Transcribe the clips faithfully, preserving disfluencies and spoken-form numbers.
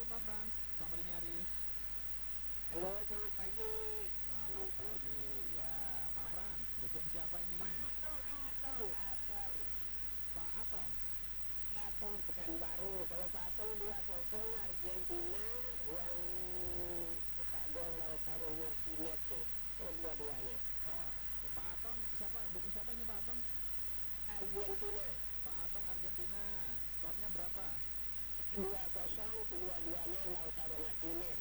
Pak Frans, selamat dini hari. Halo, selamat pagi. Selamat pagi, ya Pak Frans, dukung siapa ini? Pak Atong, Atong, Atong. Pak Atong. Atong Pekanbaru. Kalau Pak Atong dua kosong Argentina yang suka gol Lautaro Martinez tuh. Eh, dua-duanya. Oh, ke Pak Atong siapa? Dukung siapa ini Pak Atong? Argentina. Pak Atong Argentina. Skornya berapa? dua kosong, dua-duanya Lautaro Martinez.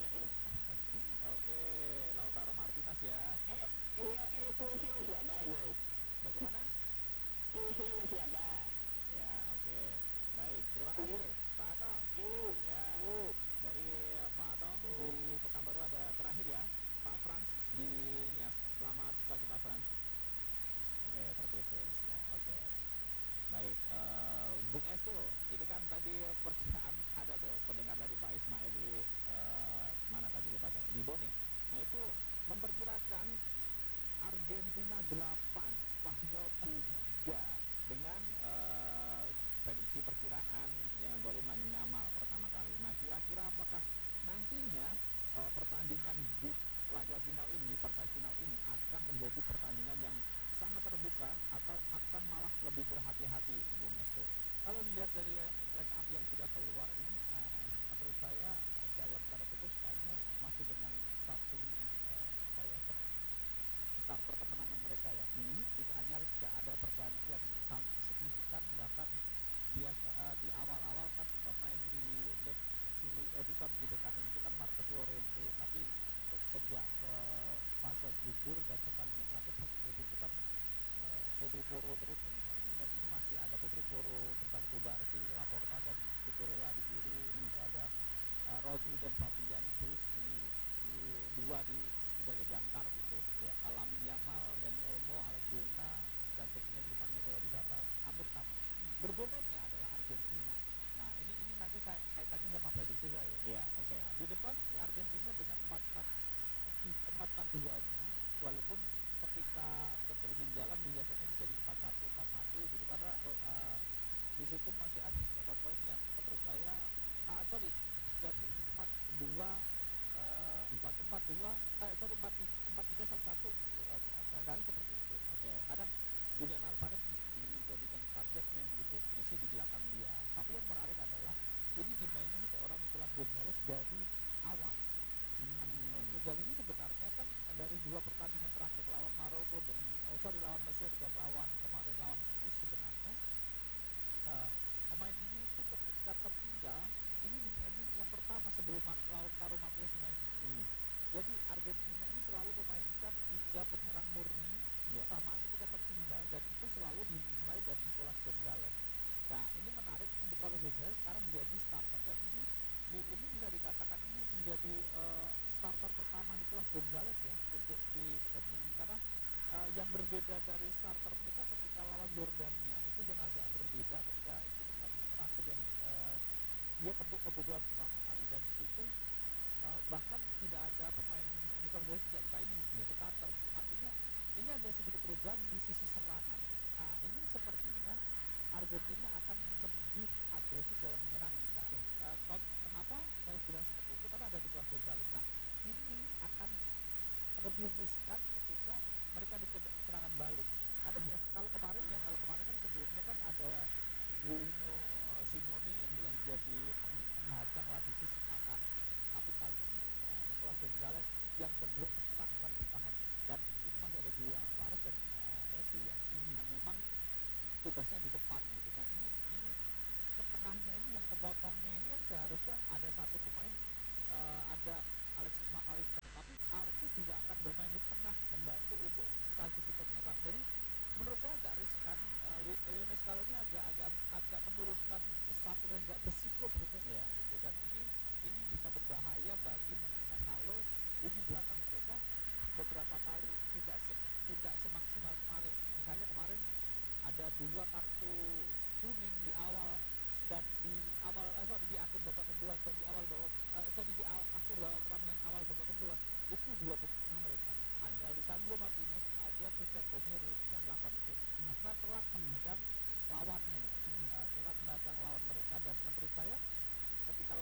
Oke, Lautaro Martinez ya. Eh, iya, eh, tulisnya masih ada, Mas. Bagaimana? Tulisnya masih ada. Ya, oke. Baik, terima kasih Pak Atong. Hmm, Ya, hmm. dari Pak Atong di Pekanbaru ada terakhir ya, Pak Frans di Nias. Selamat pagi Pak Frans. Oke, terputus ya. Oke. Baik, eh, Bung Estu, ini kan tadi pertanyaan ada tuh pendengar dari Pak Ismail di eh, mana tadi lupa saya, di Boni. Nah itu memperkirakan Argentina delapan, Spanyol tiga dengan eh, prediksi perkiraan yang golin Lamine Yamal pertama kali. Nah kira-kira apakah nantinya eh, pertandingan di laga final ini, di pertandingan final ini akan menjadi pertandingan yang sangat terbuka atau akan malah lebih berhati-hati, Bung Estu? Kalau dilihat dari line up yang sudah keluar ini, uh, menurut saya uh, dalam tanda kutip Spanyol masih dengan starting uh, apa ya starter kemenangan mereka ya. Hmm. Tidak hanya tidak ada pergantian sampai signifikan, bahkan biasa uh, di awal-awal kan pemain di back kiri eh, di di back kanan itu kan Marcos Llorente, tapi sejak uh, fase gugur dan pertandingan terakhir fase grup itu kan uh, Pedro Porro terus misalnya, dan ini masih ada Pedro Porro bersama Kubarsi, Laporta dan Cucurella di kiri, hmm. ada uh, Rodri dan Fabian terus di, di dua di sebagai jangkar gitu ya, Lamine Yamal, Dani Olmo, Alex Baena, dan tentunya di depannya kalau di sana hampir sama. Berbedanya adalah Argentina. Nah ini ini nanti saya kaitannya sama prediksi saya. Iya, oke. Nah, di depan di Argentina dengan empat empat dua nya, walaupun ketika pertandingan jalan biasanya menjadi empat satu empat satu gitu, karena uh, di situ masih ada beberapa poin yang menurut saya ah sorry jadi empat dua empat empat dua eh sorry empat empat tiga satu satu kadang seperti itu. Oke. Kadang Julian Alvarez dijadikan target main gitu, Messi di belakang dia. Tapi yang menarik adalah ini dimainin seorang Nicolas Gonzalez dari awal. Hmm. Gonzalez ini sebenarnya kan dari dua pertandingan terakhir lawan Maroko dan eh, sorry lawan Mesir dan lawan kemarin lawan Swiss sebenarnya uh, pemain ini itu ketika tertinggal ini dimainin yang pertama sebelum Lautaro Martinez main. Hmm. Jadi Argentina ini selalu memainkan tiga penyerang murni ya. Samaan ketika tertinggal, dan itu selalu dimulai dari Nicolas Gonzalez. Nah ini menarik, Nicolas Gonzalez sekarang menjadi starter, dan ini ini bisa dikatakan ini menjadi uh, starter pertama Nicolas Gonzalez ya untuk di pertandingan ini, karena uh, yang berbeda dari starter mereka ketika lawan Jordania itu yang agak berbeda ketika itu pertandingan terakhir yang uh, dia kebobolan pertama kali, dan di situ uh, bahkan tidak ada pemain Nicolas Gonzalez tidak dimainin yeah. starter. Artinya ini ada sedikit perubahan di sisi serangan. Nah ini sepertinya Argentina akan lebih agresif dalam menyerang. Nah, uh, kenapa saya bilang seperti itu? Karena ada Nicolas Gonzalez. Nah ini akan lebih riskan ketika mereka di serangan balik. Karena ya, kalau kemarin ya, kalau kemarin kan sebelumnya kan ada Bruno uh, Simone yang, yang jadi penghadang lah di sisi kanan. Tapi kali ini uh, Nicolas Gonzalez yang cenderung menyerang bukan bertahan. Dan di situ masih ada dua Suarez dan uh, Messi ya, hmm. yang memang tugasnya di depan gitu. Nah ini ini ke tengahnya ini yang kebotongnya ini kan seharusnya ada satu pemain uh, ada Alexis McAllister, tapi Alexis juga akan bermain di tengah membantu untuk transisi penyerang. Jadi menurut saya agak riskan, uh, Lionel Scaloni agak agak agak menurunkan starter yang agak berisiko berarti yeah. gitu. Dan ini ini bisa berbahaya bagi mereka kalau ini belakang mereka beberapa kali tidak se, tidak semaksimal kemarin. Misalnya kemarin ada dua kartu kuning di awal dan di awal eh, sorry di akhir babak kedua dan di awal babak eh, sorry di awal, akhir babak pertama dan awal babak kedua itu dua pemain mereka ada Lisandro Martinez, ada Christian Romero yang melakukan itu karena telat menghadang lawannya ya, hmm. uh, telat menghadang lawan mereka. Dan menurut saya ketika lawan Inggris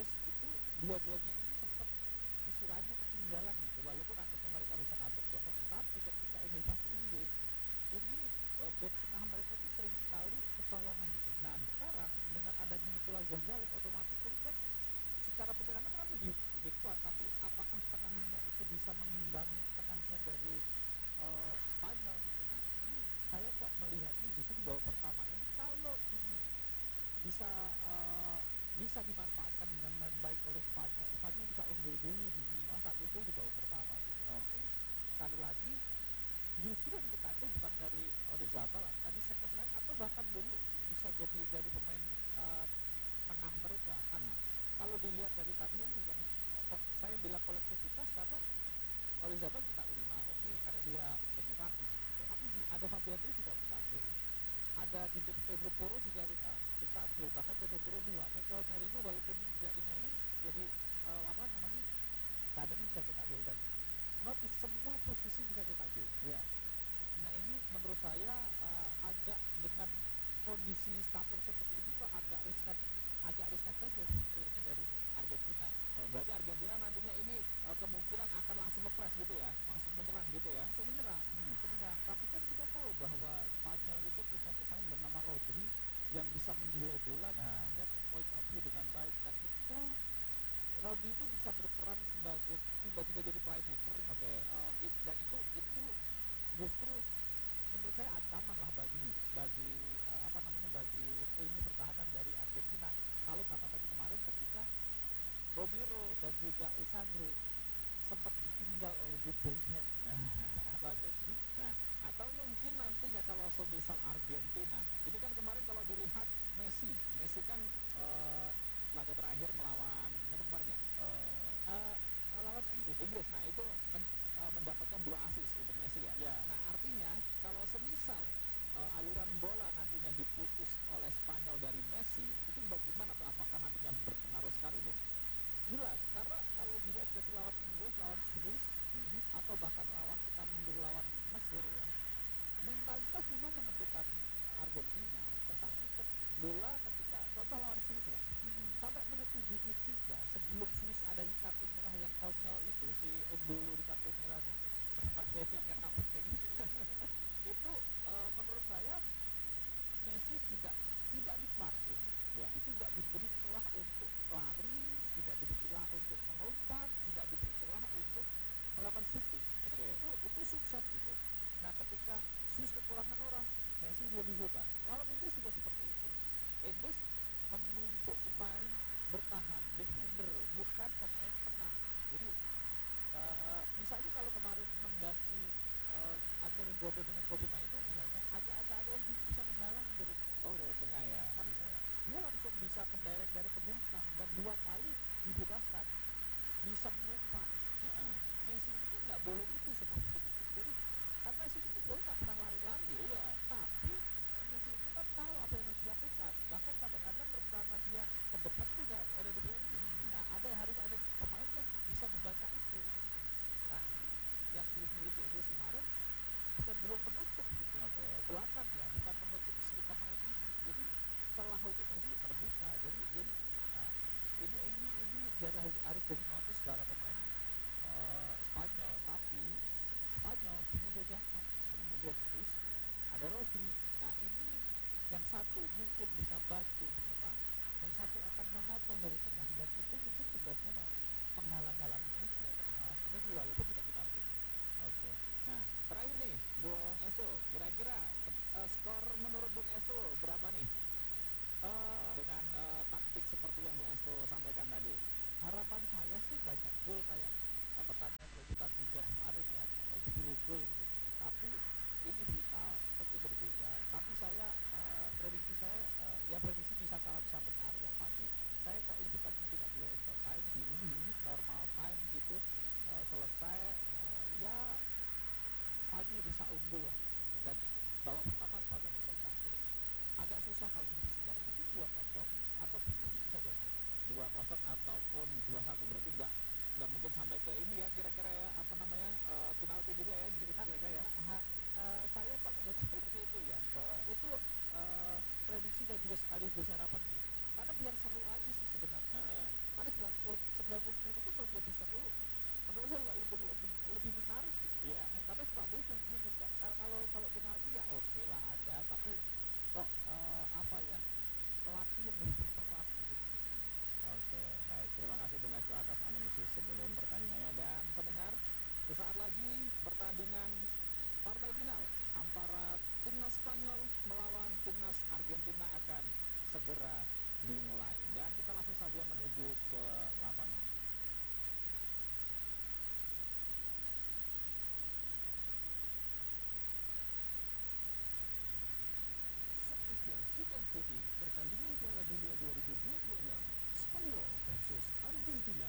Inggris itu dua-duanya ini sempat istilahnya ketinggalan gitu, walaupun akhirnya mereka bisa comeback dua kosong, tapi ketika Inggris masih unggul ini uh, back tengah mereka itu sering sekali kecolongan gitu. Nah sekarang dengan adanya Nicolas Gonzalez otomatis kan secara penyerangan kan lebih lebih kuat, tapi apakah tengahnya itu bisa mengimbangi tengahnya dari uh, Spanyol gitu. Nah ini saya kok melihatnya justru di babak pertama ini kalau ini bisa uh, bisa dimanfaatkan dengan baik oleh Spanyol, Spanyol bisa unggul dulu minimal satu gol di babak pertama gitu. Oke. Okay. Sekali lagi justru yang kita tuh bukan dari Orizabal tadi second line atau bahkan dulu bisa jadi dari pemain uh, tengah mereka, karena hmm. kalau dilihat dari tadi yang uh, saya bilang kolektivitas karena Orizabal kita lima, oke okay, hmm. karena dia penyerang, okay. tapi di, ada Fabian Ruiz juga kita tuh, ada di Pedro Porro juga kita tuh, bahkan Pedro Porro dua, Mikel Merino walaupun tidak dimainin jadi uh, apa namanya kadang bisa cetak gol dan notice semua posisi bisa cetak gol. Ya. Nah ini menurut saya uh, agak dengan kondisi status seperti ini kok agak riskan, agak riskan saja mulainya dari Argentina. Oh, berarti Argentina nantinya ini uh, kemungkinan akan langsung ngepres gitu ya, langsung menyerang gitu ya? Langsung menyerang, hmm. menyerang. Tapi kan kita tahu bahwa Spanyol itu punya pemain bernama Rodri yang bisa mendelay bola dan melihat point of view dengan baik, dan itu Rodri itu bisa berperan sebagai tiba-tiba jadi playmaker. Oke. Okay. Uh, it, dan itu itu justru menurut saya ancaman lah bagi bagi uh, apa namanya bagi ini pertahanan dari Argentina. Kalau kata tadi kemarin ketika Romero dan juga Lisandro sempat ditinggal oleh Jude Bellingham. Nah, atau mungkin nantinya kalau semisal Argentina, ini kan kemarin kalau dilihat Messi, Messi kan uh, laga terakhir melawan siapa kemarin ya? Uh, uh, lawan Inggris. Inggris. Nah, itu men, uh, mendapatkan dua assist untuk Messi ya. ya. Nah, artinya kalau semisal uh, aliran bola nantinya diputus oleh Spanyol dari Messi, itu bagaimana atau apakah nantinya berpengaruh sekali, Bung? Jelas, karena kalau dilihat dari lawan Inggris, lawan Swiss, hmm. atau bahkan lawan kita mundur lawan Mesir ya, mentalitas memang menentukan Argentina, tetapi bola ketika contoh lawan Swiss lah, hmm. sampai menit tujuh puluh tiga sebelum Swiss ada kartu merah yang konyol itu, si Embolo di kartu merah tempat David yang nggak kayak gitu, itu uh, menurut saya Messi tidak tidak diparking, ya. Itu tidak diberi celah untuk lari, tidak diberi celah untuk mengumpan, tidak diberi celah untuk melakukan shooting. Okay. Itu itu sukses gitu. Nah ketika Swiss kekurangan orang, Messi lebih hebat. Lawan Inggris juga seperti itu. Inggris menumpuk pemain bertahan, defender, bukan pemain tengah. Jadi uh, misalnya kalau kemarin mengganti uh, Anthony Gordon dengan Kobe Mainu misalnya, agak-agak ada yang bisa menghalangi dari tengah. Oh dari tengah ya. Kan bisa ya. Dia langsung bisa mendirect dari ke belakang dan dua kali dibebaskan, bisa mengumpan. Nah, Messi itu kan nggak boleh itu sebenarnya. Jadi kan Messi itu boleh nggak pernah lari-lari, iya. Tapi Messi itu kan tahu apa yang harus dilakukan. Bahkan kadang-kadang karena dia ke depan sudah ada di belakang. Hmm. Nah ada harus ada pemain yang bisa membaca itu. Nah ini yang dimiliki Inggris kemarin cenderung menutup gitu. Okay. Ke belakang ya, bukan menutup si pemain ini. Jadi celah untuk Messi terbuka. Jadi jadi nah, ini ini ini harus harus jadi notice para pemain uh, Spanyol. Tapi Spanyol punya ledakan, ada Fabian Ruiz, ada Rodri. Nah ini yang satu mungkin bisa bantu menyerang, yang satu akan memotong dari tengah, dan itu mungkin tugasnya menghalang-halangi Messi atau mengawasi Messi walaupun tidak dimarking. Oke. Nah terakhir nih Bung Esto, kira-kira uh, skor menurut Bung Esto berapa nih? Uh, dengan uh, taktik seperti yang Bung Esto sampaikan tadi. Harapan saya sih banyak gol kayak uh, pertandingan perebutan tiga kemarin ya, kayak sepuluh gol gitu. Tapi ini Vita tentu berbeda. Tapi saya uh, prediksi saya uh, ya prediksi bisa salah bisa benar. Yang pasti saya kok ini pertandingan tidak perlu extra time, mm-hmm. normal time gitu, uh, selesai uh, ya Spanyol bisa unggul lah gitu. Dan babak pertama Spanyol bisa takluk. Agak susah kalau di skor, mungkin dua kosong ataupun mungkin bisa dua satu. dua kosong ataupun dua satu, berarti enggak enggak mungkin sampai ke ini ya kira-kira ya apa namanya uh, penalti juga ya kira-kira ya. Ha, uh, saya Pak seperti itu ya. Uh, itu uh, prediksi dan juga sekaligus harapan sih. Karena biar seru aja sih sebenarnya. Uh, ada sembilan puluh sembilan puluh menit itu lebih seru, menurut saya lebih lebih lebih menarik gitu. Iya. Yang kata suka bosan sembilan puluh menit. Kalau kalau kalau penalti ya oke lah ada, tapi kok eh, apa ya, pelatih yang lebih berperan gitu di situ. Oke, baik. Terima kasih Bung Estu atas analisis sebelum pertandingannya. Dan pendengar, sesaat lagi pertandingan partai final antara timnas Spanyol melawan timnas Argentina akan segera dimulai. Dan kita langsung saja menuju ke lapangan. Saatnya kita ikuti pertandingan Piala Dunia dua ribu dua puluh enam Spanyol versus Argentina.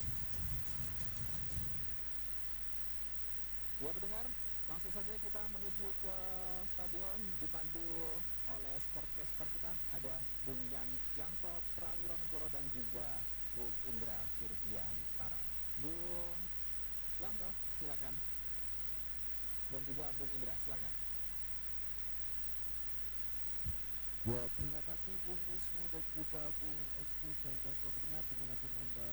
Ya pendengar, langsung saja kita menuju ke stadion dipandu oleh sportcaster kita. Ada Bung Yan Yanto Prawuranegoro dan juga Bung Indra Surgiantara. Bung Yanto, silakan. Dan juga Bung Indra, silakan. Ya, terima kasih Bung Wisnu dan juga Bung Estu Santoso. Pendengar dimanapun Anda